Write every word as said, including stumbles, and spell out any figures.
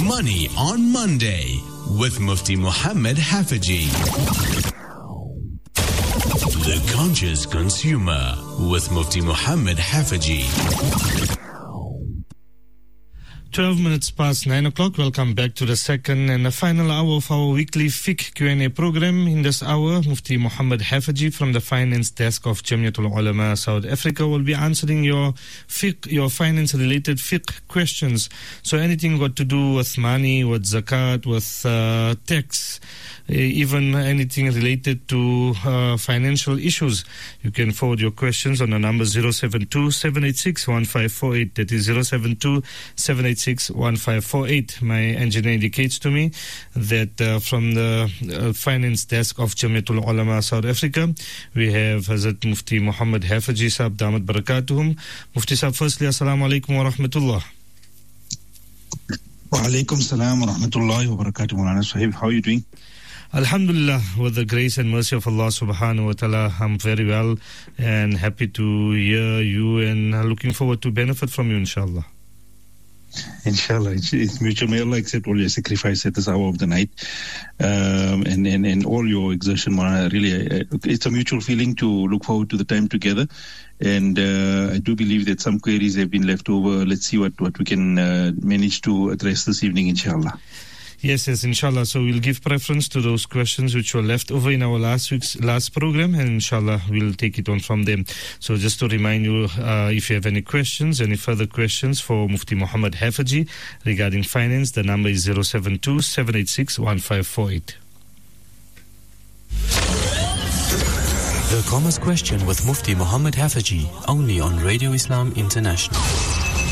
Money on Monday with Mufti Muhammad Hafaji. The Conscious Consumer with Mufti Muhammad Hafaji. twelve minutes past nine o'clock. Welcome back to the second and the final hour of our weekly fiqh Q and A program. In this hour, Mufti Muhammad Hafaji from the finance desk of Jamiatul Ulama South Africa will be answering your fiqh, your finance-related fiqh questions. So anything got to do with money, with zakat, with uh, tax, even anything related to uh, financial issues, you can forward your questions on the number zero seven two, seven eight six, one five four eight. That is zero seven two, seven eight six, one five four eight. My engineer indicates to me that uh, from the uh, finance desk of Jamiatul Ulama South Africa, we have Hazrat Mufti Muhammad Hafaji Sahab Damat Barakatuhum. Mufti Sahab, firstly, Assalamu alaikum wa rahmatullah. Wa alaikum salam wa rahmatullahi wa barakatuh. Maulana Sahib, how are you doing? Alhamdulillah, with the grace and mercy of Allah subhanahu wa ta'ala, I'm very well and happy to hear you and looking forward to benefit from you, inshallah. Inshallah, it's, it's mutual. May Allah accept all your sacrifice at this hour of the night, um, and, and, and all your exertion. Really, uh, it's a mutual feeling to look forward to the time together. And uh, I do believe that some queries have been left over. Let's see what, what we can uh, manage to address this evening, inshallah. Yes, yes, inshallah. So we'll give preference to those questions which were left over in our last week's last program, and inshallah we'll take it on from them. So just to remind you, uh, if you have any questions, any further questions for Mufti Muhammad Hafaji regarding finance, the number is zero seven two, seven eight six, one five four eight. The Commerce Question with Mufti Muhammad Hafaji, only on Radio Islam International.